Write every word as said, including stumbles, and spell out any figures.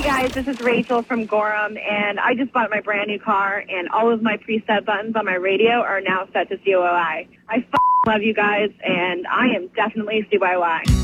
Guys, this is Rachel from Gorham, and I just bought my brand new car, and all of my preset buttons on my radio are now set to C O O I. I f- love you guys, and I am definitely C Y Y.